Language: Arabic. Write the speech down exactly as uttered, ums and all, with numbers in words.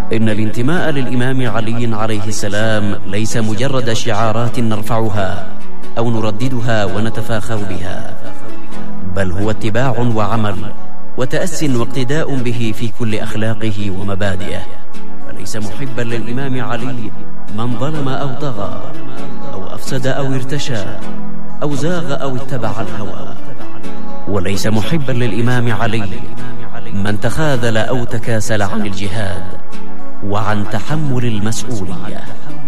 إن الانتماء للإمام علي عليه السلام ليس مجرد شعارات نرفعها أو نرددها ونتفاخر بها، بل هو اتباع وعمل وتأس واقتداء به في كل أخلاقه ومبادئه. فليس محبا للإمام علي من ظلم أو طغى أو أفسد أو ارتشى أو زاغ أو اتبع الهوى، وليس محبا للإمام علي من تخاذل أو تكاسل عن الجهاد وعن تحمل المسؤولية.